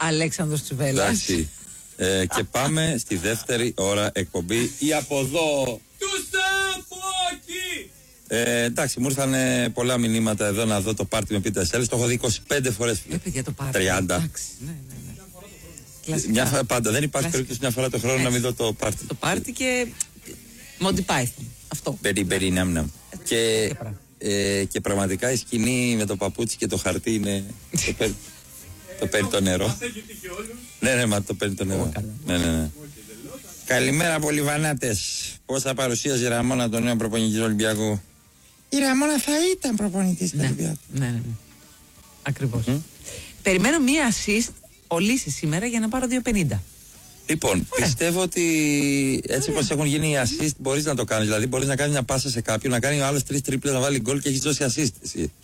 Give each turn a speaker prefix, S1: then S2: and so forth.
S1: Αλέξανδρος Τσουβέλλας.
S2: Εντάξει. Και πάμε στη δεύτερη ώρα εκπομπή. Ή από εδώ.
S3: Του Σαφώκη!
S2: Εντάξει, μου ήρθαν πολλά μηνύματα εδώ να δω το πάρτι με Πίτερ Σέλες. Το έχω δει 25 φορές.
S1: Παιδιά, το πάρτι.
S2: 30.
S1: Εντάξει, ναι.
S2: Μια φορά πάντα. Δεν υπάρχει περίπτωση μια φορά το χρόνο να μην δω το πάρτι.
S1: Το πάρτι και Monty Python. Αυτό.
S2: Περί ναμ. Και πραγματικά η σκηνή με το παπούτσι και το χαρτί είναι. Το παίρνει το νερό. Ναι, μα το παίρνει το νερό. Ναι. Καλημέρα, πολυβανάτες. Πώς θα παρουσίαζε η Ραμόνα τον νέο προπονητή του Ολυμπιακού? Η Ραμόνα θα ήταν προπονητής του Ολυμπιακού.
S1: Ναι. Ακριβώς. Περιμένω μία assist ο Λύσης σήμερα για να πάρω 2,50.
S2: Λοιπόν, πιστεύω ότι έτσι όπως έχουν γίνει οι assist μπορείς να το κάνεις. Δηλαδή μπορείς να κάνεις μια πάσα σε κάποιον, να κάνει ο άλλος 3 τρίπλες, να βάλει γκολ και έχεις δώσει assist εσύ.